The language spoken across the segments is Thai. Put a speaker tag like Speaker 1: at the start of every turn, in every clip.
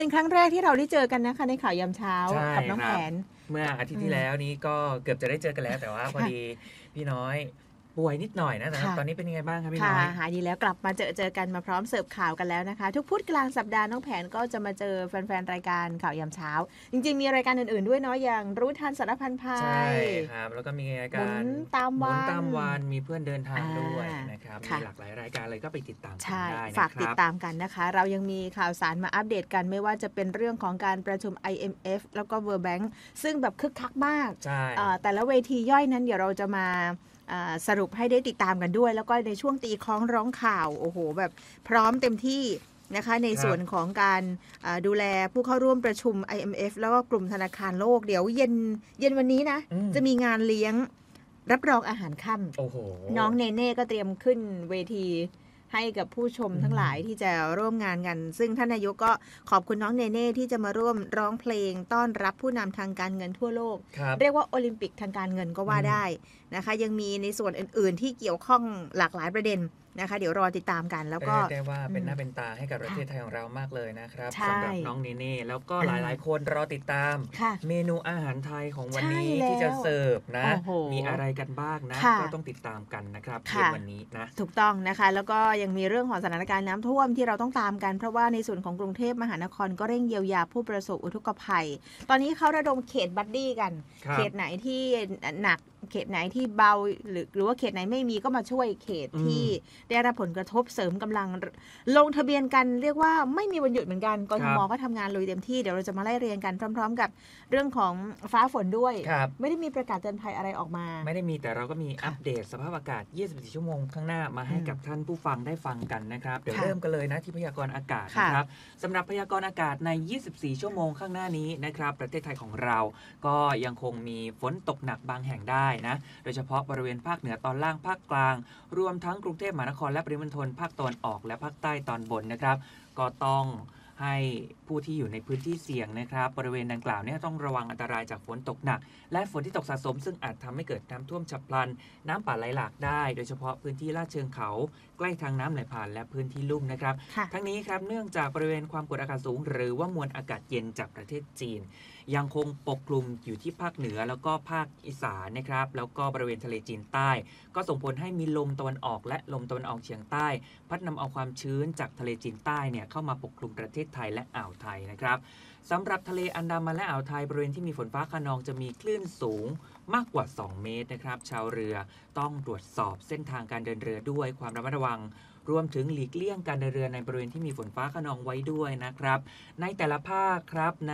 Speaker 1: เป็นครั้งแรกที่เราได้เจอกันนะคะในข่าวยามเช้ากับน้องแผน
Speaker 2: เมื่ออาทิตย์ที่แล้วนี้ก็เกือบจะได้เจอกันแล้วแต่ว่าพอดีพี่น้อยป่วยนิดหน่อยนะตอนนี้เป็นยังไงบ้างครับพี่น้อย
Speaker 1: หายดีแล้วกลับมาเจอกันมาพร้อมเสิร์ฟข่าวกันแล้วนะคะทุกพุธกลางสัปดาห์น้องแผนก็จะมาเจอแฟนๆรายการข่าวยามเช้าจริงๆมีรายการอื่นๆด้วยเนาะอย่างรู้ทันสารพันภัย
Speaker 2: ใช่ครับแล้วก็มีรายการ
Speaker 1: หมุนตาม
Speaker 2: วันมีเพื่อนเดินทางด้วยนะครับมีหลากหลายรายการเลยก็ไปติดตามกันได้นะครับ
Speaker 1: ฝากติดตามกันนะคะเรายังมีข่าวสารมาอัปเดตกันไม่ว่าจะเป็นเรื่องของการประชุม IMF แล้วก็ World Bank ซึ่งแบบคึกคักมากแต่ละเวทีย่อยนั้นเดี๋ยวเราจะมาสรุปให้ได้ติดตามกันด้วยแล้วก็ในช่วงตีคล้องร้องข่าวโอ้โหแบบพร้อมเต็มที่นะคะในส่วนของการดูแลผู้เข้าร่วมประชุม IMF แล้วก็กลุ่มธนาคารโลกเดี๋ยวเย็นวันนี้นะจะมีงานเลี้ยงรับรองอาหารค่ำน้องเนเน่ก็เตรียมขึ้นเวทีให้กับผู้ชมทั้งหลายที่จะร่วมงานกันซึ่งท่านนายกก็ขอบคุณน้องเนเน่ที่จะมาร่วมร้องเพลงต้อนรับผู้นำทางการเงินทั่วโลกเรียกว่าโอลิมปิกทางการเงินก็ว่าได้นะคะยังมีในส่วนอื่นๆที่เกี่ยวข้องหลากหลายประเด็นนะคะเดี๋ยวรอติดตามกันแล้วก็
Speaker 2: ได้ว่าเป็นหน้าเป็นตาให้กับประเทศไทยของเรามากเลยนะครับสำหรับน้องเนเน่แล้วก็หลายๆคนรอติดตามเมนูอาหารไทยของวันนี้ที่จะเสิร์ฟนะมีอะไรกันบ้างนะก็ต้องติดตามกันนะครับในวันนี้นะ
Speaker 1: ถูกต้องนะคะแล้วก็ยังมีเรื่องของสถานการณ์น้ำท่วมที่เราต้องตามกันเพราะว่าในส่วนของกรุงเทพมหานครก็เร่งเยียวยาผู้ประสบอุทกภัยตอนนี้เขาระดมเขตบัดดี้กันเขตไหนที่หนักเขตไหนที่เบาหรือว่าเขตไหนไม่มีก็มาช่วยเขตที่ได้รับผลกระทบเสริมกำลังลงทะเบียนกันเรียกว่าไม่มีวันหยุดเหมือนกันกทมก็ทำงานลุยเต็มที่เดี๋ยวเราจะมาไล่เรียงกันพร้อมๆกับเรื่องของฟ้าฝนด้วยไม่ได้มีประกาศเตือนภัยอะไรออกมา
Speaker 2: ไม่ได้มีแต่เราก็มีอัปเดตสภาพอากาศ24ชั่วโมงข้างหน้ามาให้กับท่านผู้ฟังได้ฟังกันนะครับเดี๋ยวเริ่มกันเลยนะที่พยากรณ์อากาศนะครับสำหรับพยากรณ์อากาศใน24ชั่วโมงข้างหน้านี้นะครับประเทศไทยของเราก็ยังคงมีฝนตกหนักบางแห่งได้นะโดยเฉพาะบริเวณภาคเหนือตอนล่างภาคกลางรวมทั้งกรุงเทพมหานครและปริมณฑลภาคตะวันออกและภาคใต้ตอนบนนะครับก็ต้องให้ผู้ที่อยู่ในพื้นที่เสี่ยงนะครับบริเวณดังกล่าวนี้ต้องระวังอันตรายจากฝนตกหนักและฝนที่ตกสะสมซึ่งอาจทำให้เกิดน้ำท่วมฉับพลันน้ำป่าไหลหลากได้โดยเฉพาะพื้นที่ลาดเชิงเขาใกล้ทางน้ำไหลผ่านและพื้นที่ลุ่มนะครับทั้งนี้ครับเนื่องจากบริเวณความกดอากาศสูงหรือว่ามวลอากาศเย็นจากประเทศจีนยังคงปกคลุมอยู่ที่ภาคเหนือแล้วก็ภาคอีสานนะครับแล้วก็บริเวณทะเลจีนใต้ก็ส่งผลให้มีลมตะวันออกและลมตะวันออกเฉียงใต้พัดนำเอาความชื้นจากทะเลจีนใต้เนี่ยเข้ามาปกคลุมประเทศไทยและอ่าวไทยนะครับสำหรับทะเลอันดามันและอ่าวไทยบริเวณที่มีฝนฟ้าคะนองจะมีคลื่นสูงมากกว่า2เมตรนะครับชาวเรือต้องตรวจสอบเส้นทางการเดินเรือด้วยความระมัดระวังรวมถึงหลีกเลี่ยงการเดินเรือในบริเวณที่มีฝนฟ้าคะนองไว้ด้วยนะครับในแต่ละภาคครับใน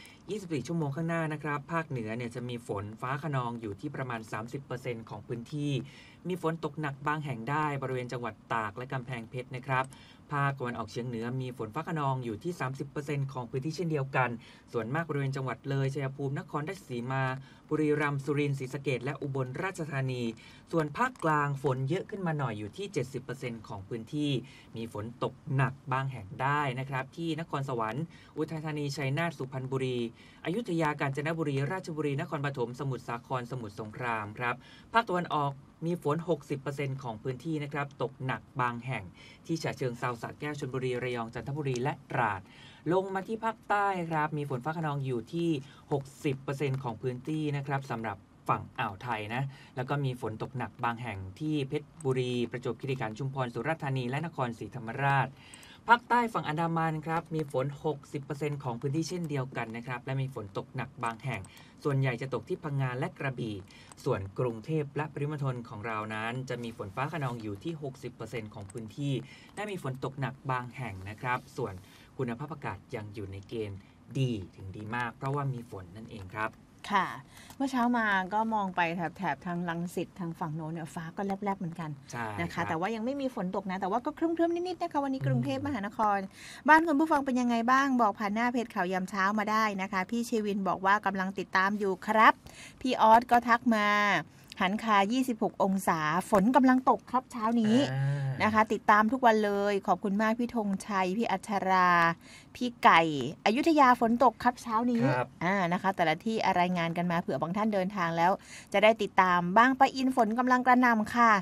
Speaker 2: 24ชั่วโมงข้างหน้านะครับภาคเหนือเนี่ยจะมีฝนฟ้าคะนองอยู่ที่ประมาณ 30% ของพื้นที่มีฝนตกหนักบางแห่งได้บริเวณจังหวัดตากและกำแพงเพชรนะครับภาคตะวันออกเฉียงเหนือมีฝนฟ้าคะนองอยู่ที่ 30% ของพื้นที่เช่นเดียวกันส่วนมากบริเวณจังหวัดเลยชัยภูมินครราชสีมาบุรีรัมย์สุรินทร์ศรีสะเกษและอุบลราชธานีส่วนภาคกลางฝนเยอะขึ้นมาหน่อยอยู่ที่ 70% ของพื้นที่มีฝนตกหนักบางแห่งได้นะครับที่นครสวรรค์อุทัยธานีชัยนาทสุพรรณบุรีอยุธยากาญจนบุรีราชบุรีนครปฐมสมุทรสาครสมุทรสงครามครับภาคตะวันออกมีฝน 60% ของพื้นที่นะครับตกหนักบางแห่งที่ฉะเชิงเทราสระแก้วชลบุรีระยองจันทบุรีและตราดลงมาที่ภาคใต้ครับมีฝนฟ้าคะนองอยู่ที่ 60% ของพื้นที่นะครับสำหรับฝั่งอ่าวไทยนะแล้วก็มีฝนตกหนักบางแห่งที่เพชรบุรีประจวบคีรีขันธ์ชุมพรสุราษฎร์ธานีและนครศรีธรรมราชภาคใต้ฝั่งอันดามันครับมีฝน 60% ของพื้นที่เช่นเดียวกันนะครับและมีฝนตกหนักบางแห่งส่วนใหญ่จะตกที่พังงาและกระบี่ส่วนกรุงเทพและปริมณฑลของเรานั้นจะมีฝนฟ้าคะนองอยู่ที่ 60% ของพื้นที่และมีฝนตกหนักบางแห่งนะครับส่วนคุณภาพอากาศยังอยู่ในเกณฑ์ดีถึงดีมากเพราะว่ามีฝนนั่นเองครับ
Speaker 1: ค่ะเมื่อเช้ามาก็มองไปแถบทางรังสิตทางฝั่งโน้นเนี่ยฟ้าก็แลบๆเหมือนกันนะคะแต่ว่ายังไม่มีฝนตกนะแต่ว่าก็ครึ้มๆนิดๆนะคะวันนี้กรุงเทพมหานครบ้านคุณผู้ฟังเป็นยังไงบ้างบอกผ่านหน้าเพจข่าวยามเช้ามาได้นะคะพี่เชวินบอกว่ากำลังติดตามอยู่ครับพี่ออสก็ทักมาหันคา26องศาฝนกำลังตกครับเช้านี้นะคะติดตามทุกวันเลยขอบคุณมากพี่ธงชัยพี่อัชราพี่ไก่อยุธยาฝนตกครับเช้านี้นะคะแต่ละที่รายงานกันมาเผื่อบางท่านเดินทางแล้วจะได้ติดตามบางปะอินฝนกำลังกระหน่ำค่ะต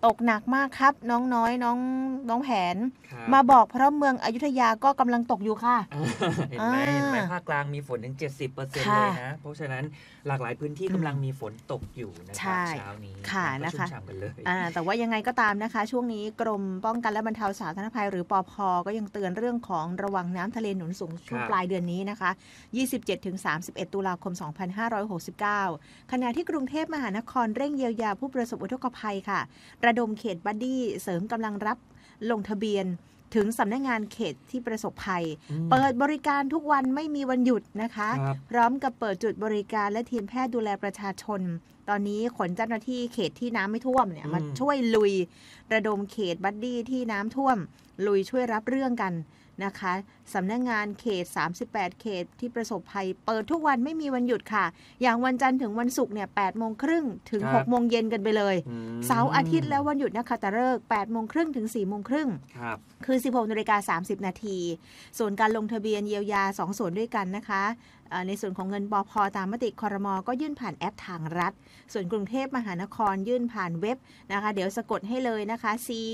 Speaker 1: ตกหนักมากครับน้องน้อยน้องแผนมาบอกเพราะเมืองอยุธยาก็กำลังตกอยู่ค่ะ
Speaker 2: เห็นไหมภาคกลางมีฝนถึง 70% เลยนะเพราะฉะนั้นหลากหลายพื้นที่กำลังมีฝนตกอยู่นะครับเช้านี้
Speaker 1: ค่ะนะคะ
Speaker 2: ชุ่มฉ่ำกันเลย
Speaker 1: แต่ว่ายังไงก็ตามนะคะช่วงนี้กรมป้องกันและบรรเทาสาธารณภัยหรือปภ.ก็ยังเตือนเรื่องของระวังน้ำทะเลหนุนสูงช่วงปลายเดือนนี้นะคะ 27-31 ตุลาคม 2569 ขณะที่กรุงเทพมหานครเร่งเยียวยาผู้ประสบอุทกภัยค่ะระดมเขตบัดดี้เสริมกำลังรับลงทะเบียนถึงสำนักงานเขตที่ประสบภัยเปิดบริการทุกวันไม่มีวันหยุดนะคะพร้อมกับเปิดจุดบริการและทีมแพทย์ดูแลประชาชนตอนนี้ขนเจ้าหน้าที่เขตที่น้ำไม่ท่วมเนี่ยมาช่วยลุยระดมเขตบัดดี้ที่น้ำท่วมลุยช่วยรับเรื่องกันนะคะสำนักงานเขต38เขตที่ประสบภัยเปิดทุกวันไม่มีวันหยุดค่ะอย่างวันจันทร์ถึงวันศุกร์เนี่ย8 โมงครึ่งถึง6 โมงเย็นกันไปเลยเสาร์อาทิตย์แล้ววันหยุดนะคะตะเลิก8 โมงครึ่งถึง4 โมงครึ่งคือ 16:30 นาทีส่วนการลงทะเบียนเยียวยา2ส่วนด้วยกันนะคะในส่วนของเงินปภ.ตามมติครม.ก็ยื่นผ่านแอปทางรัฐส่วนกรุงเทพมหานครยื่นผ่านเว็บนะคะเดี๋ยวสะกดให้เลยนะคะ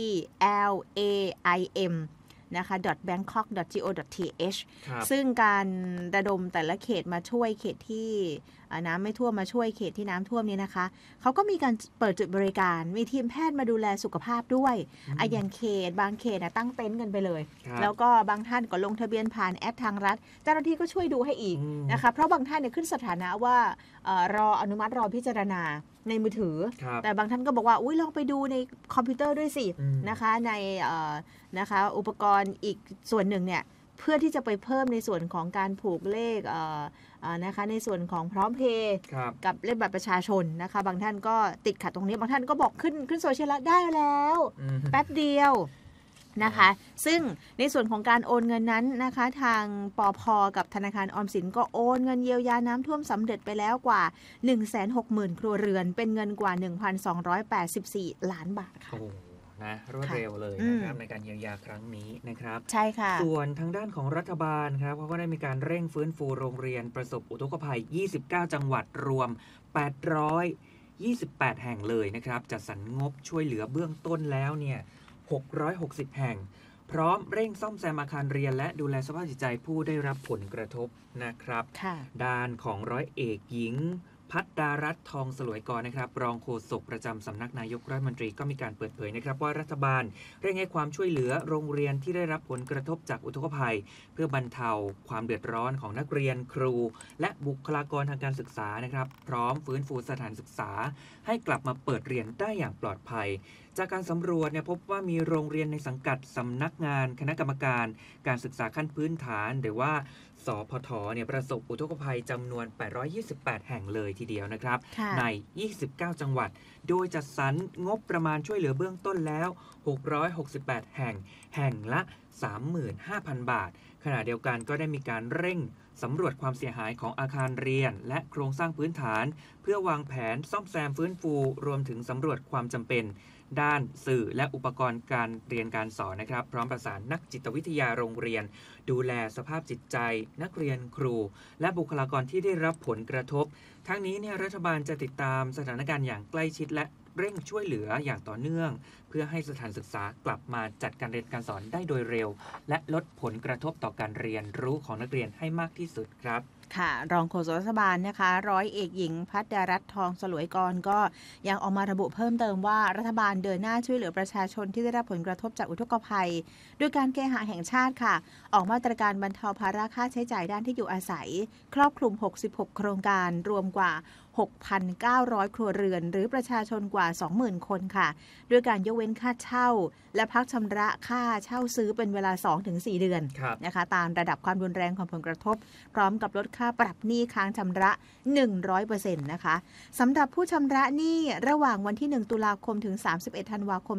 Speaker 1: CLAIMนะคะ .bangkok.go.th ซึ่งการระดมแต่ละเขตมาช่วยเขตที่น้ำไม่ท่วมมาช่วยเขตที่น้ำท่วมนี้นะคะเขาก็มีการเปิดจุดบริการมีทีมแพทย์มาดูแลสุขภาพด้วยอย่างเขตบางเขตตั้งเต็นท์กันไปเลยแล้วก็บางท่านก็ลงทะเบียนผ่านแอปทางรัฐเจ้าหน้าที่ก็ช่วยดูให้อีกนะคะเพราะบางท่านเนี่ยขึ้นสถานะว่ารออนุมัติรอพิจารณาในมือถือแต่บางท่านก็บอกว่าลองไปดูในคอมพิวเตอร์ด้วยสินะคะในนะคะอุปกรณ์อีกส่วนหนึ่งเนี่ยเพื่อที่จะไปเพิ่มในส่วนของการผูกเลขนะคะในส่วนของพร้อมเพย์กับเลขบัตรประชาชนนะคะบางท่านก็ติดขัดตรงนี้บางท่านก็บอกขึ้นโซเชียลได้แล้วแป๊บเดียวนะคะซึ่งในส่วนของการโอนเงินนั้นนะคะทางปภ.กับธนาคารออมสินก็โอนเงินเยียวยาน้ำท่วมสำเร็จไปแล้วกว่า 160,000 ครัวเรือนเป็นเงินกว่า 1,284 ล้านบาทค่ะ
Speaker 2: นะรวดเร็วเลยนะครับในการเยียวยาครั้งนี้นะครับ
Speaker 1: ใช่ค่ะ
Speaker 2: ส่วนทางด้านของรัฐบาลครับเขาก็ได้มีการเร่งฟื้นฟูโรงเรียนประสบอุทกภัย29จังหวัดรวม828แห่งเลยนะครับจัดสรรงบช่วยเหลือเบื้องต้นแล้วเนี่ย660แห่งพร้อมเร่งซ่อมแซมอาคารเรียนและดูแลสภาพจิตใจผู้ได้รับผลกระทบนะครับด้านของร้อยเอกหญิงพัฒดารัตน์ทองสลวยกรนะครับรองโฆษกประจำสำนักนายกรัฐมนตรีก็มีการเปิดเผยนะครับว่ารัฐบาลเร่งให้ความช่วยเหลือโรงเรียนที่ได้รับผลกระทบจากอุทกภัยเพื่อบรรเทาความเดือดร้อนของนักเรียนครูและบุคลากรทางการศึกษานะครับพร้อมฟื้นฟูสถานศึกษาให้กลับมาเปิดเรียนได้อย่างปลอดภัยจากการสำรวจเนี่ยพบว่ามีโรงเรียนในสังกัดสำนักงานคณะกรรมการการศึกษาขั้นพื้นฐานหรือว่าสพทเนี่ยประสบอุทกภัยจำนวน828แห่งเลยทีเดียวนะครับใน29จังหวัดโดยจัดสรรงบประมาณช่วยเหลือเบื้องต้นแล้ว668แห่งละ 35,000 บาทขณะเดียวกันก็ได้มีการเร่งสำรวจความเสียหายของอาคารเรียนและโครงสร้างพื้นฐานเพื่อวางแผนซ่อมแซมฟื้นฟูรวมถึงสำรวจความจำเป็นด้านสื่อและอุปกรณ์การเรียนการสอนนะครับพร้อมประสานนักจิตวิทยาโรงเรียนดูแลสภาพจิตใจนักเรียนครูและบุคลากรที่ได้รับผลกระทบทั้งนี้เนี่ยรัฐบาลจะติดตามสถานการณ์อย่างใกล้ชิดและเร่งช่วยเหลืออย่างต่อเนื่องเพื่อให้สถานศึกษากลับมาจัดการเรียนการสอนได้โดยเร็วและลดผลกระทบต่อการเรียนรู้ของนักเรียนให้มากที่สุดครับ
Speaker 1: ค่ะรองโฆษกรัฐบาลนะคะร้อยเอกหญิงพัฒดารัตน์ทองสลวยกรก็ยังออกมาระบุเพิ่มเติมว่ารัฐบาลเดินหน้าช่วยเหลือประชาชนที่ได้รับผลกระทบจากอุทกภัยโดยการเคหะแห่งชาติค่ะออกมาตรการบรรเทาภาระค่าใช้จ่ายด้านที่อยู่อาศัยครอบคลุม66โครงการรวมกว่า 6,900 ครัวเรือนหรือประชาชนกว่า 20,000 คนค่ะด้วยการยกเว้นค่าเช่าและพักชำระค่าเช่าซื้อเป็นเวลา 2-4 เดือนนะคะตามระดับความรุนแรงของผลกระทบพร้อมกับลดค่าปรับหนี้ค้างชำระ 100% นะคะสำหรับผู้ชำระหนี้ระหว่างวันที่ 1 ตุลาคมถึง 31 ธันวาคม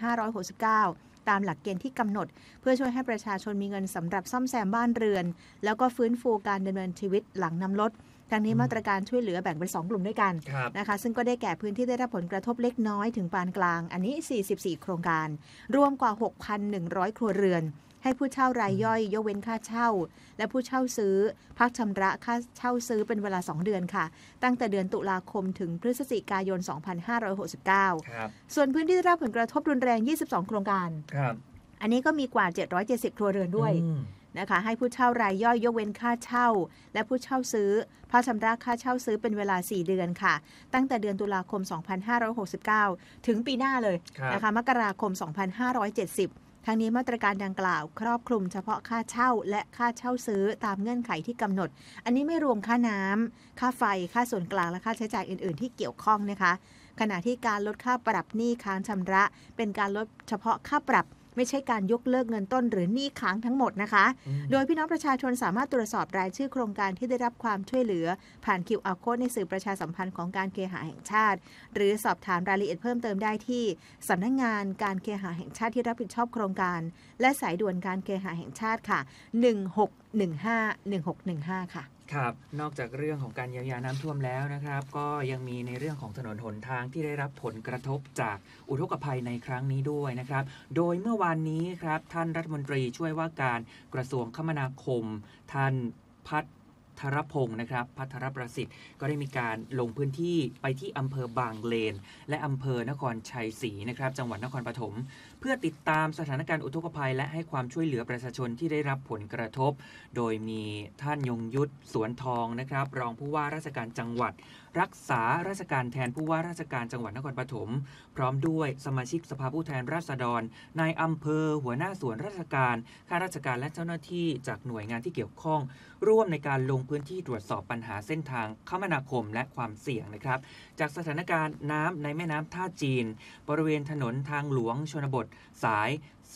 Speaker 1: 2569 ตามหลักเกณฑ์ที่กำหนดเพื่อช่วยให้ประชาชนมีเงินสำหรับซ่อมแซมบ้านเรือนแล้วก็ฟื้นฟูการดำเนินชีวิตหลังน้ำลดทั้งนี้มาตรการช่วยเหลือแบ่งเป็น2กลุ่มด้วยกันนะคะซึ่งก็ได้แก่พื้นที่ได้รับผลกระทบเล็กน้อยถึงปานกลางอันนี้44โครงการรวมกว่า 6,100 ครัวเรือนให้ผู้เช่ารายย่อยยกเว้นค่าเช่าและผู้เช่าซื้อพักชำระค่าเช่าซื้อเป็นเวลา2เดือนค่ะตั้งแต่เดือนตุลาคมถึงพฤศจิกายน2569ส่วนพื้นที่ได้รับผลกระทบรุนแรง22โครงการอันนี้ก็มีกว่า770ครัวเรือนด้วยนะคะให้ผู้เช่ารายย่อยยกเว้นค่าเช่าและผู้เช่าซื้อพักชำระค่าเช่าซื้อเป็นเวลา4เดือนค่ะตั้งแต่เดือนตุลาคม2569ถึงปีหน้าเลยนะคะมกราคม2570ทั้งนี้มาตรการดังกล่าวครอบคลุมเฉพาะค่าเช่าและค่าเช่าซื้อตามเงื่อนไขที่กำหนดอันนี้ไม่รวมค่าน้ำค่าไฟค่าส่วนกลางและค่าใช้จ่ายอื่นๆที่เกี่ยวข้องนะคะขณะที่การลดค่าปรับหนี้ค้างชำระเป็นการลดเฉพาะค่าปรับไม่ใช่การยกเลิกเงินต้นหรือหนี้ค้างทั้งหมดนะคะโดยพี่น้องประชาชนสามารถตรวจสอบรายชื่อโครงการที่ได้รับความช่วยเหลือผ่าน QR Code ในสื่อประชาสัมพันธ์ของการเคหะแห่งชาติหรือสอบถามรายละเอียดเพิ่มเติมได้ที่สำนักงานการเคหะแห่งชาติที่รับผิดชอบโครงการและสายด่วนการเคหะแห่งชาติค่ะ1615ค่ะ
Speaker 2: ครับนอกจากเรื่องของการเยียวยาน้ำท่วมแล้วนะครับก็ยังมีในเรื่องของถนนหนทางที่ได้รับผลกระทบจากอุทกภัยในครั้งนี้ด้วยนะครับโดยเมื่อวานนี้ครับท่านรัฐมนตรีช่วยว่าการกระทรวงคมนาคมท่านพัทรพงศ์นะครับพัทรประสิทธิ์ก็ได้มีการลงพื้นที่ไปที่อำเภอบางเลนและอำเภอนครชัยศรีนะครับจังหวัดนครปฐมเพื่อติดตามสถานการณ์อุทกภัยและให้ความช่วยเหลือประชาชนที่ได้รับผลกระทบโดยมีท่านยงยุทธสวนทองนะครับรองผู้ว่าราชการจังหวัดรักษาราชการแทนผู้ว่าราชการจังหวัดนครปฐมพร้อมด้วยสมาชิกสภาผู้แทนราษฎรนายอำเภอหัวหน้าส่วนราชการข้าราชการและเจ้าหน้าที่จากหน่วยงานที่เกี่ยวข้องร่วมในการลงพื้นที่ตรวจสอบปัญหาเส้นทางคมนาคมและความเสี่ยงนะครับจากสถานการณ์น้ำในแม่น้ำท่าจีนบริเวณถนนทางหลวงชนบทสาย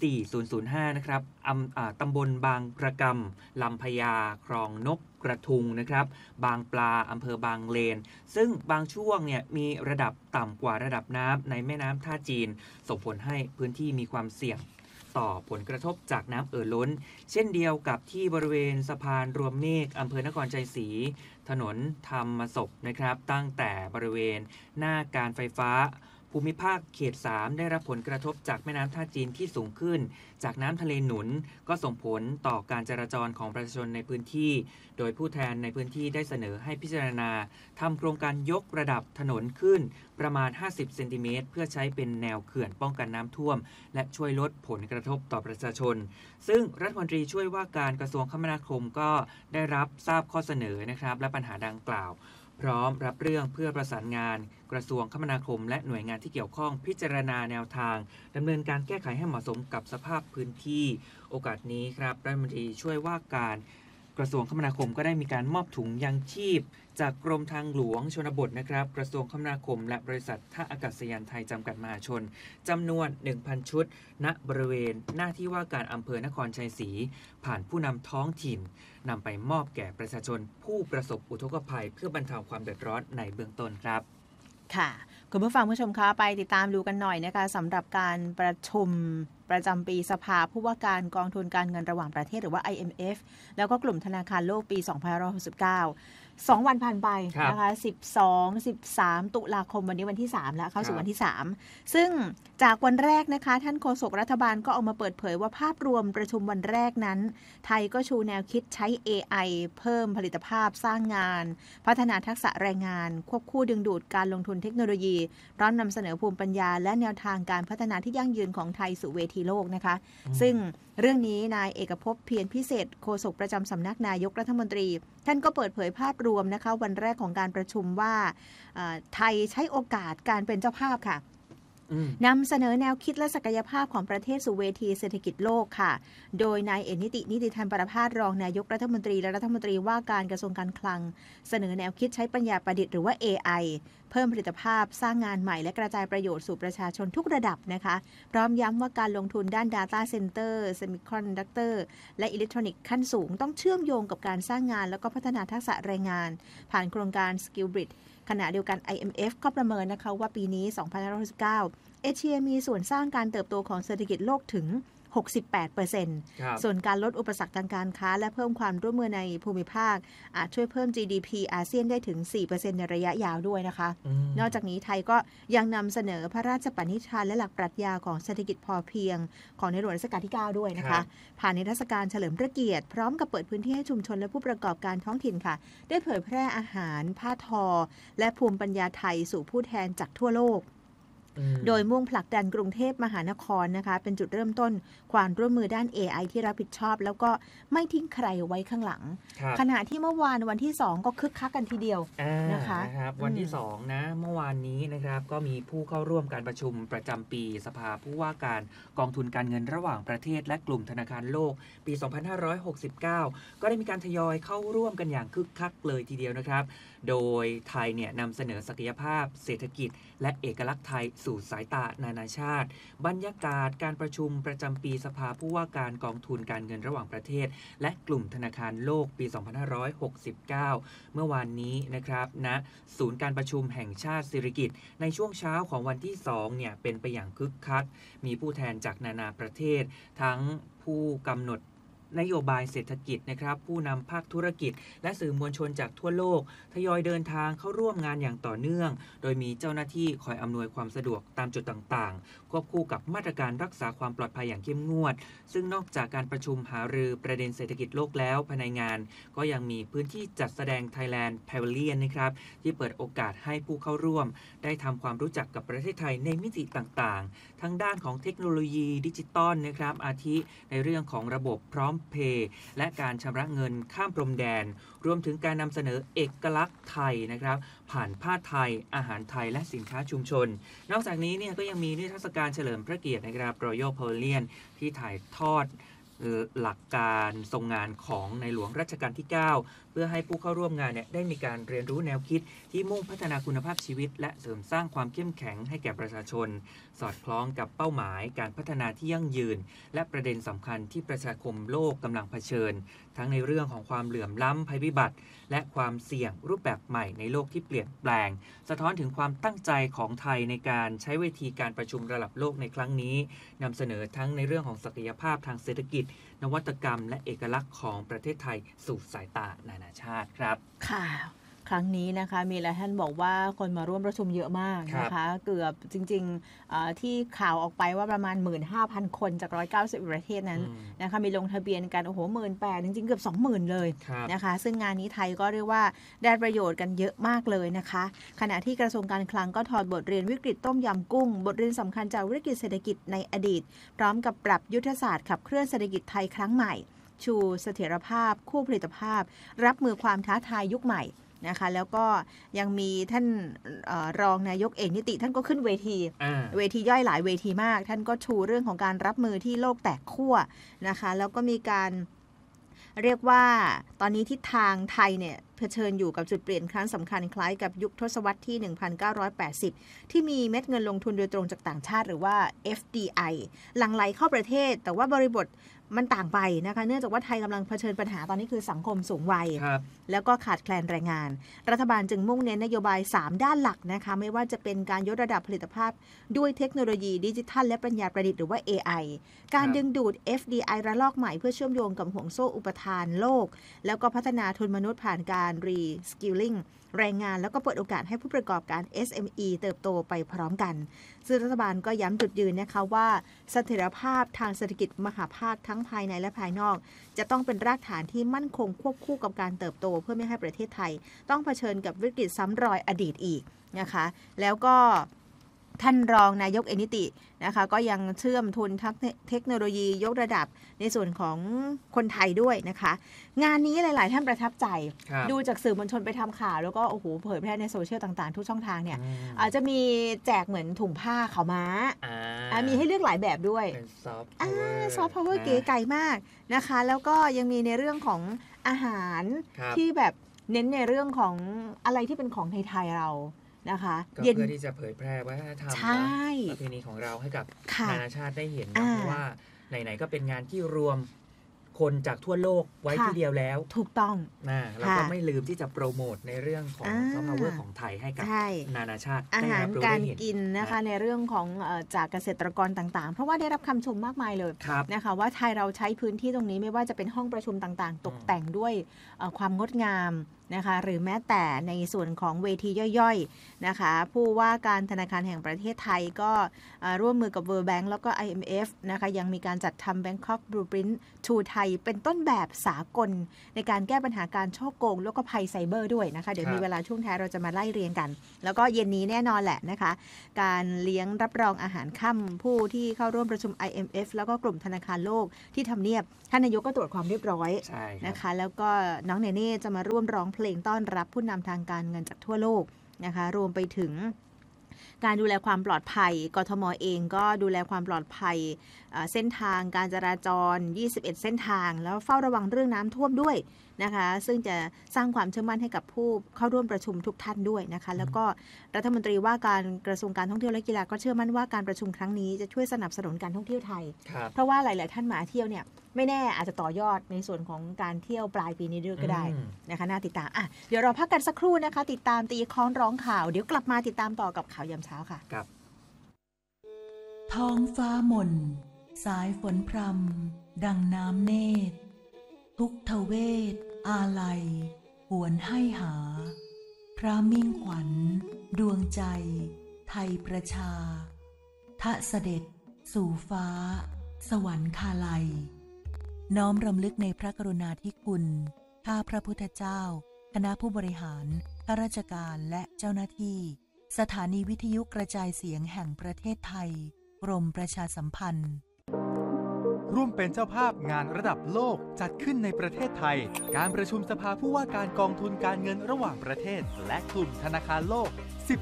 Speaker 2: 4005นะครับตำบลบางประกำลำพญาคลองนกกระทุงนะครับบางปลาอำเภอบางเลนซึ่งบางช่วงเนี่ยมีระดับต่ำกว่าระดับน้ำในแม่น้ำท่าจีนส่งผลให้พื้นที่มีความเสี่ยงต่อผลกระทบจากน้ำล้นเช่นเดียวกับที่บริเวณสะพานรวมเมฆอำเภอนครชัยศรีถนนธรรมศพนะครับตั้งแต่บริเวณหน้าการไฟฟ้าภูมิภาคเขต3ได้รับผลกระทบจากแม่น้ำท่าจีนที่สูงขึ้นจากน้ำทะเลหนุนก็ส่งผลต่อการจราจรของประชาชนในพื้นที่โดยผู้แทนในพื้นที่ได้เสนอให้พิจารณาทำโครงการยกระดับถนนขึ้นประมาณ50เซนติเมตรเพื่อใช้เป็นแนวเขื่อนป้องกันน้ำท่วมและช่วยลดผลกระทบต่อประชาชนซึ่งรัฐมนตรีช่วยว่าการกระทรวงคมนาคมก็ได้รับทราบข้อเสนอนะครับและปัญหาดังกล่าวพร้อมรับเรื่องเพื่อประสานงานกระทรวงคมนาคมและหน่วยงานที่เกี่ยวข้องพิจารณาแนวทางดำเนินการแก้ไขให้เหมาะสมกับสภาพพื้นที่โอกาสนี้ครับรัฐมนตรีช่วยว่าการกระทรวงคมนาคมก็ได้มีการมอบถุงยังชีพจากกรมทางหลวงชนบทนะครับกระทรวงคมนาคมและบริษัทท่าอากาศยานไทยจำกัดมหาชนจำนวน 1,000 ชุดณบริเวณหน้าที่ว่าการอำเภอนครชัยศรีผ่านผู้นำท้องถิ่นนำไปมอบแก่ประชาชนผู้ประสบอุทกภัยเพื่อบรรเทาความเดือดร้อนในเบื้องต้นครับ
Speaker 1: ค่ะคุณผู้ฟังผู้ชมคะไปติดตามดูกันหน่อยนะคะสำหรับการประชุมประจำปีสภาผู้ว่าการกองทุนการเงินระหว่างประเทศหรือว่า IMF แล้วก็กลุ่มธนาคารโลกปี 2569 2 วันผ่านไปนะคะ12-13 ตุลาคมวันนี้วันที่3แล้วเข้าสู่วันที่3ซึ่งจากวันแรกนะคะท่านโฆษกรัฐบาลก็ออกมาเปิดเผยว่าภาพรวมประชุมวันแรกนั้นไทยก็ชูแนวคิดใช้ AI เพิ่มผลิตภาพสร้างงานพัฒนาทักษะแรงงานควบคู่ดึงดูดการลงทุนเทคโนโลยีพร้อมนำเสนอภูมิปัญญาและแนวทางการพัฒนาที่ยั่งยืนของไทยสู่เวทีโลกนะคะซึ่งเรื่องนี้นายเอกภพเพียรพิเศษโฆษกประจำสำนักนายกรัฐมนตรีท่านก็เปิดเผยภาพรวมนะคะวันแรกของการประชุมว่าไทยใช้โอกาสการเป็นเจ้าภาพค่ะนำเสนอแนวคิดและศักยภาพของประเทศสู่เวทีเศรษฐกิจโลกค่ะโดยนายเอกนิติธรรมประภาสรองนายกรัฐมนตรีและรัฐมนตรีว่าการกระทรวงการคลังเสนอแนวคิดใช้ปัญญาประดิษฐ์หรือว่า AI เพิ่มผลิตภาพสร้างงานใหม่และกระจายประโยชน์สู่ประชาชนทุกระดับนะคะพร้อมย้ำว่าการลงทุนด้าน Data Center Semiconductor และอิเล็กทรอนิกส์ขั้นสูงต้องเชื่อมโยงกับการสร้างงานแล้วก็พัฒนาทักษะแรงงานผ่านโครงการ Skill Bridge ขณะเดียวกัน IMF ก็ประเมินนะคะว่าปีนี้ 2569 เอเชียมีส่วนสร้างการเติบโตของเศรษฐกิจโลกถึง 68%ส่วนการลดอุปสรรคทางการค้าและเพิ่มความร่วมมือในภูมิภาคอาจช่วยเพิ่ม GDP อาเซียนได้ถึง 4% ในระยะยาวด้วยนะคะนอกจากนี้ไทยก็ยังนำเสนอพระราชปณิธานและหลักปรัชญาของเศรษฐกิจพอเพียงของในหลวงรัชกาลที่ 9 ด้วยนะคะผ่านนิทรรศการเฉลิมพระเกียรติพร้อมกับเปิดพื้นที่ให้ชุมชนและผู้ประกอบการท้องถิ่นค่ะได้เผยแพร่อาหารผ้าทอและภูมิปัญญาไทยสู่ผู้แทนจากทั่วโลกโดยมุ่งผลักดันกรุงเทพมหานครนะคะเป็นจุดเริ่มต้นความร่วมมือด้าน AI ที่รับผิดชอบแล้วก็ไม่ทิ้งใครไว้ข้างหลังขณะที่เมื่อวานวันที่2ก็คึกคักกันทีเดียวนะคะ
Speaker 2: วันที่2นะเมื่อวานนี้นะครับก็มีผู้เข้าร่วมการประชุมประจำปีสภาผู้ว่าการกองทุนการเงินระหว่างประเทศและกลุ่มธนาคารโลกปี 2569 ก็ได้มีการทยอยเข้าร่วมกันอย่างคึกคักเลยทีเดียวนะครับโดยไทยเนี่ยนำเสนอศักยภาพเศรษฐกิจและเอกลักษณ์ไทยสู่สายตานานาชาติบรรยากาศการประชุมประจำปีสภาผู้ว่าการกองทุนการเงินระหว่างประเทศและกลุ่มธนาคารโลกปี 2569 เมื่อวานนี้นะครับณศูนย์การประชุมแห่งชาติสิริกิติ์ในช่วงเช้าของวันที่2เนี่ยเป็นไปอย่างคึกคักมีผู้แทนจากนานาประเทศทั้งผู้กำหนดนโยบายเศรษฐกิจนะครับผู้นำภาคธุรกิจและสื่อมวลชนจากทั่วโลกทยอยเดินทางเข้าร่วมงานอย่างต่อเนื่องโดยมีเจ้าหน้าที่คอยอำนวยความสะดวกตามจุดต่างๆควบคู่กับมาตรการรักษาความปลอดภัยอย่างเข้มงวดซึ่งนอกจากการประชุมหารือประเด็นเศรษฐกิจโลกแล้วภายในงานก็ยังมีพื้นที่จัดแสดง Thailand Pavilion นะครับที่เปิดโอกาสให้ผู้เข้าร่วมได้ทำความรู้จักกับประเทศไทยในมิติต่างๆทั้งด้านของเทคโนโลยีดิจิตอลนะครับอาทิในเรื่องของระบบพร้อมเพย์และการชำระเงินข้ามพรมแดนรวมถึงการนำเสนอเอกลักษณ์ไทยนะครับผ่านผ้าไทยอาหารไทยและสินค้าชุมชนนอกจากนี้เนี่ยก็ยังมีนิทรรศการเฉลิมพระเกียรตินะครับ Royal Pavilion ที่ถ่ายทอดหลักการทรงงานของในหลวงรัชกาลที่ 9 เพื่อให้ผู้เข้าร่วมงานเนี่ยได้มีการเรียนรู้แนวคิดที่มุ่งพัฒนาคุณภาพชีวิตและเสริมสร้างความเข้มแข็งให้แก่ประชาชนสอดคล้องกับเป้าหมายการพัฒนาที่ยั่งยืนและประเด็นสำคัญที่ประชาคมโลกกำลังเผชิญทั้งในเรื่องของความเหลื่อมล้ำภัยพิบัติและความเสี่ยงรูปแบบใหม่ในโลกที่เปลี่ยนแปลงสะท้อนถึงความตั้งใจของไทยในการใช้เวทีการประชุมระดับโลกในครั้งนี้นำเสนอทั้งในเรื่องของศักยภาพทางเศรษฐกิจนวัตกรรมและเอกลักษณ์ของประเทศไทยสู่สายตานานาชาติครับ
Speaker 1: ค่ะครั้งนี้นะคะมีหลายท่านบอกว่าคนมาร่วมประชุมเยอะมากนะคะเกือบจริงๆที่ข่าวออกไปว่าประมาณ 15,000 คนจาก190ประเทศนั้นนะคะมีลงทะเบียนกันโอ้โห 18,000 จริงๆเกือบ 20,000 เลยนะคะซึ่งงานนี้ไทยก็เรียกว่าได้ประโยชน์กันเยอะมากเลยนะคะขณะที่กระทรวงการคลังก็ถอดบทเรียนวิกฤตต้มยำกุ้งบทเรียนสำคัญจากวิกฤตเศรษฐกิจในอดีตพร้อมกับปรับยุทธศาสตร์ขับเคลื่อนเศรษฐกิจไทยครั้งใหม่ชูเสถียรภาพคู่ผลิตภาพรับมือความท้าทายยุคใหม่นะคะแล้วก็ยังมีท่านรองนายกเอกนิติท่านก็ขึ้นเวทีย่อยหลายเวทีมากท่านก็ชูเรื่องของการรับมือที่โลกแตกขั้วนะคะแล้วก็มีการเรียกว่าตอนนี้ทิศทางไทยเนี่ยเผชิญอยู่กับจุดเปลี่ยนครั้งสำคัญคล้ายกับยุคทศวรรษที่ 1980 ที่มีเม็ดเงินลงทุนโดยตรงจากต่างชาติหรือว่า FDI หลั่งไหลเข้าประเทศแต่ว่าบริบทมันต่างไปนะคะเนื่องจากว่าไทยกำลังเผชิญปัญหาตอนนี้คือสังคมสูงวัยแล้วก็ขาดแคลนแรงงานรัฐบาลจึงมุ่งเน้นนโยบาย3ด้านหลักนะคะไม่ว่าจะเป็นการยกระดับผลิตภาพด้วยเทคโนโลยีดิจิทัลและปัญญาประดิษฐ์หรือว่า AI การดึงดูด FDI ระลอกใหม่เพื่อเชื่อมโยงกับห่วงโซ่อุปทานโลกแล้วก็พัฒนาทุนมนุษย์ผ่านการ Reskilling แรงงานแล้วก็เปิดโอกาสให้ผู้ประกอบการ SME เติบโตไปพร้อมกันซึ่งรัฐบาลก็ย้ำจุดยืนนะคะว่าเสถียรภาพทางเศรษฐกิจมหภาคทั้งภายในและภายนอกจะต้องเป็นรากฐานที่มั่นคงควบคู่กับการเติบโตเพื่อไม่ให้ประเทศไทยต้องเผชิญกับวิกฤตซ้ำรอยอดีตอีกนะคะแล้วก็ท่านรองนายกเอกนิตินะคะก็ยังเชื่อมทุนเทคโนโลยียกระดับในส่วนของคนไทยด้วยนะคะงานนี้หลายๆท่านประทับใจดูจากสื่อมวลชนไปทำข่าวแล้วก็โอ้โหเผยแพร่ในโซเชียลต่างๆทุกช่องทางเนี่ยอาจจะมีแจกเหมือนถุงผ้าขาวม้ามีให้เลือกหลายแบบด้วย
Speaker 2: เป็นซอฟ
Speaker 1: ต์พาวเวอร์เก๋ไก่มากนะคะแล้วก็ยังมีในเรื่องของอาหารที่แบบเน้นในเรื่องของอะไรที่เป็นของไทยๆเรานะคะ
Speaker 2: เพื่อที่จะเผยแพร่วัฒนธรรมประเพณีของเราให้กับนานาชาติได้เห็นนะเพราะว่าไหนๆก็เป็นงานที่รวมคนจากทั่วโลกไว้ที่เดียวแล้ว
Speaker 1: ถูกต้อง
Speaker 2: เราก็ไม่ลืมที่จะโปรโมทในเรื่องของซอฟต์พาวเวอร์ของไทยให้กับนานาชาติ
Speaker 1: อาหารการกินนะคะในเรื่องของจากเกษตรกรต่างๆเพราะว่าได้รับคำชมมากมายเลยนะคะว่าไทยเราใช้พื้นที่ตรงนี้ไม่ว่าจะเป็นห้องประชุมต่างๆตกแต่งด้วยความงดงามนะคะหรือแม้แต่ในส่วนของเวทีย่อยๆนะคะผู้ว่าการธนาคารแห่งประเทศไทยก็ร่วมมือกับ World Bank แล้วก็ IMF นะคะยังมีการจัดทำ Bangkok Blueprint to Thai เป็นต้นแบบสากลในการแก้ปัญหาการฉ้อโกงแล้วก็ภัยไซเบอร์ด้วยนะคะเดี๋ยวมีเวลาช่วงท้ายเราจะมาไล่เรียงกันแล้วก็เย็นนี้แน่นอนแหละนะคะการเลี้ยงรับรองอาหารค่ำผู้ที่เข้าร่วมประชุม IMF แล้วก็กลุ่มธนาคารโลกที่ทำเนียบท่านนายกก็ตรวจความเรียบร้อยนะคะแล้วก็น้องเนเน่จะมาร่วมร้องเพลงต้อนรับผู้นำทางการเงินจากทั่วโลกนะคะรวมไปถึงการดูแลความปลอดภัยกทม.เองก็ดูแลความปลอดภัยเส้นทางการจราจร21เส้นทางแล้วเฝ้าระวังเรื่องน้ำท่วมด้วยนะคะซึ่งจะสร้างความเชื่อมั่นให้กับผู้เข้าร่วมประชุมทุกท่านด้วยนะคะแล้วก็รัฐมนตรีว่าการกระทรวงการท่องเที่ยวและกีฬาก็เชื่อมั่นว่าการประชุมครั้งนี้จะช่วยสนับสนุนการท่องเที่ยวไทยเพราะว่าหลายๆท่านมาเที่ยวเนี่ยไม่แน่อาจจะต่อยอดในส่วนของการเที่ยวปลายปีนี้ด้วยก็ได้นะคะน่าติดตามเดี๋ยวเราพักกันสักครู่นะคะติดตามตีค้อนร้องข่าวเดี๋ยวกลับมาติดตามต่อกับข่าวยามเช้าค่ะ
Speaker 2: ครับ
Speaker 3: ท้องฟ้าหม่นสายฝนพรำดังน้ำเนตรทุกทเวทอาลัยหวนให้หาพระมิ่งขวัญดวงใจไทยประชาทะเสด็จสู่ฟ้าสวรรคาลัยน้อมรำลึกในพระกรุณาธิคุณข้าพระพุทธเจ้าคณะผู้บริหารข้าราชการและเจ้าหน้าที่สถานีวิทยุกระจายเสียงแห่งประเทศไทยกรมประชาสัมพันธ์
Speaker 4: ร่วมเป็นเจ้าภาพงานระดับโลกจัดขึ้นในประเทศไทยการประชุมสภาผู้ว่าการกองทุนการเงินระหว่างประเทศและกลุ่มธนาคารโลก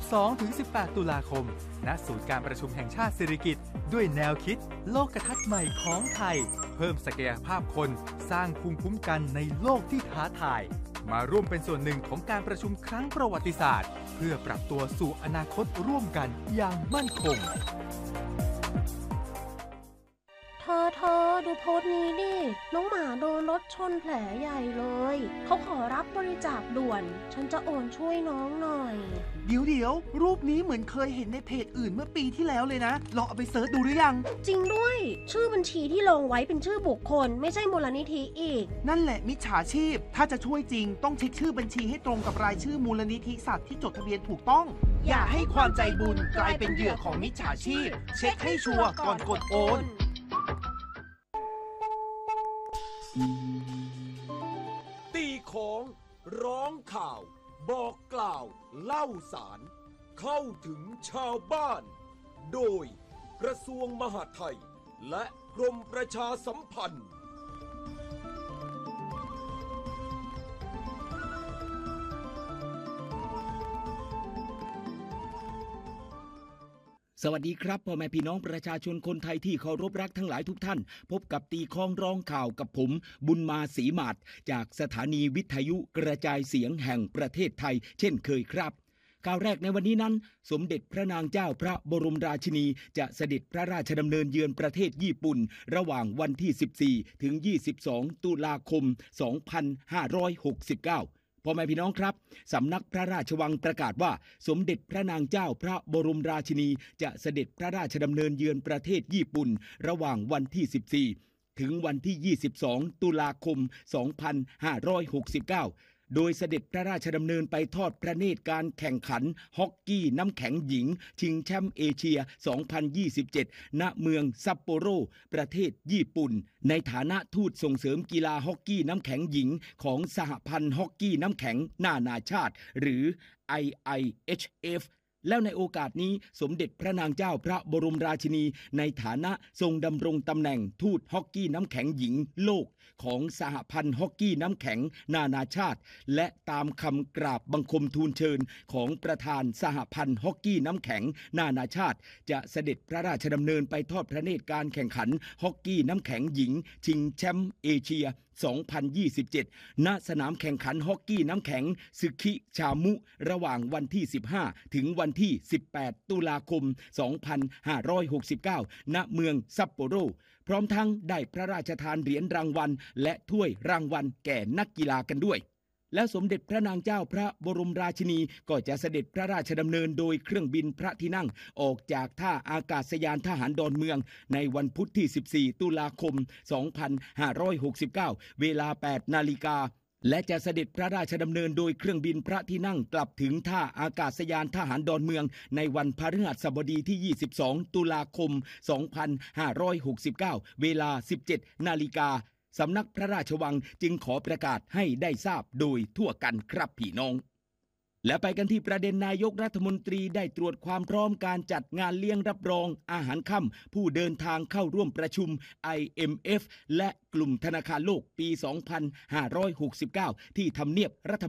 Speaker 4: 12-18 ตุลาคมณศูนย์การประชุมแห่งชาติสิริกิติ์ด้วยแนวคิดโลกทัศน์ใหม่ของไทยเพิ่มศักยภาพคนสร้างภูมิคุ้มกันในโลกที่ท้าทายมาร่วมเป็นส่วนหนึ่งของการประชุมครั้งประวัติศาสตร์เพื่อปรับตัวสู่อนาคตร่วมกันอย่างมั่นคง
Speaker 5: เธอดูโพสต์นี้ดิน้องหมาโดนรถชนแผลใหญ่เลยเขาขอรับบริจาคด่วนฉันจะโอนช่วยน้องหน่อย
Speaker 6: เดี๋ยวรูปนี้เหมือนเคยเห็นในเพจอื่นเมื่อปีที่แล้วเลยนะลองเอาไปเสิร์ชดูหรือยัง
Speaker 5: จริงด้วยชื่อบัญชีที่ลงไว้เป็นชื่อบุคคลไม่ใช่มูลนิธิอีก
Speaker 6: นั่นแหละมิจฉาชีพถ้าจะช่วยจริงต้องเช็คชื่อบัญชีให้ตรงกับรายชื่อมูลนิธิสัตว์ที่จดทะเบียนถูกต้องอย่าให้ความใจบุญกลายเป็นเหยื่อของมิจฉาชีพเช็คให้ชัวร์ก่อนกดโอน
Speaker 7: ตีของร้องข่าวบอกกล่าวเล่าสารเข้าถึงชาวบ้านโดยกระทรวงมหาดไทยและกรมประชาสัมพันธ์
Speaker 8: สวัสดีครับพ่อแม่พี่น้องประชาชนคนไทยที่เคารพรักทั้งหลายทุกท่านพบกับตีค้องร้องข่าวกับผมบุญมาศรีมาศจากสถานีวิทยุกระจายเสียงแห่งประเทศไทยเช่นเคยครับข่าวแรกในวันนี้นั้นสมเด็จพระนางเจ้าพระบรมราชินีจะเสด็จพระราชดำเนินเยือนประเทศญี่ปุ่นระหว่างวันที่14ถึง22ตุลาคม2569พ่อแม่พี่น้องครับสำนักพระราชวังประกาศว่าสมเด็จพระนางเจ้าพระบรมราชินีจะเสด็จพระราชดำเนินเยือนประเทศญี่ปุ่นระหว่างวันที่14ถึงวันที่22ตุลาคม2569โดยเสด็จพระราชดำเนินไปทอดพระเนตรการแข่งขันฮอกกี้น้ำแข็งหญิงชิงแชมป์เอเชีย 2027 ณ เมืองซัปโปโรประเทศญี่ปุ่นในฐานะทูตส่งเสริมกีฬาฮอกกี้น้ำแข็งหญิงของสหพันธ์ฮอกกี้น้ำแข็งนานาชาติหรือ IIHF แล้วในโอกาสนี้สมเด็จพระนางเจ้าพระบรมราชินีในฐานะทรงดำรงตำแหน่งทูตฮอกกี้น้ำแข็งหญิงโลกของสหพันธ์ฮอกกี้น้ำแข็งนานาชาติและตามคำกราบบังคมทูลเชิญของประธานสหพันธ์ฮอกกี้น้ำแข็งนานาชาติจะเสด็จพระราชดำเนินไปทอดพระเนตรการแข่งขันฮอกกี้น้ำแข็งหญิงชิงแชมป์เอเชีย 2027 ณ สนามแข่งขันฮอกกี้น้ำแข็งซึคิชามุระหว่างวันที่15ถึงวันที่18ตุลาคม2569ณ เมืองซัปโปโรพพร้อมทั้งได้พระราชทานเหรียญรางวัลและถ้วยรางวัลแก่นักกีฬากันด้วยและสมเด็จพระนางเจ้าพระบรมราชินีก็จะเสด็จพระราชดำเนินโดยเครื่องบินพระที่นั่งออกจากท่าอากาศยานทหารดอนเมืองในวันพุธที่ 14 ตุลาคม 2569 เวลา 8 นาฬิกาและจะเสด็จพระราชดำเนินโดยเครื่องบินพระที่นั่งกลับถึงท่าอากาศยานทหารดอนเมืองในวันพฤหัสบดีที่ 22 ตุลาคม 2569 เวลา 17 นาฬิกาสำนักพระราชวังจึงขอประกาศให้ได้ทราบโดยทั่วกันครับพี่น้องและไปกันที่ประเด็นนายกรัฐมนตรีได้ตรวจความพร้อมการจัดงานเลี้ยงรับรองอาหารค่ำผู้เดินทางเข้าร่วมประชุม IMF และกลุ่มธนาคารโลกปี 2569 ที่ทำเนียบรัฐ